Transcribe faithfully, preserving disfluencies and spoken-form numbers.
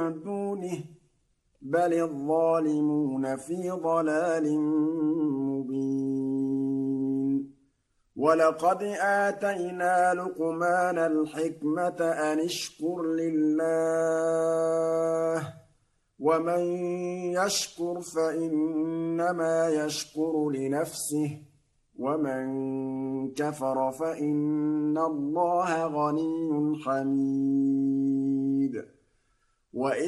دونه بل الظالمون في ضلال مبين ولقد آتينا لقمان الحكمة أن اشكر لله ومن يشكر فإنما يشكر لنفسه ومن كفر فإن الله غني حميد وإذ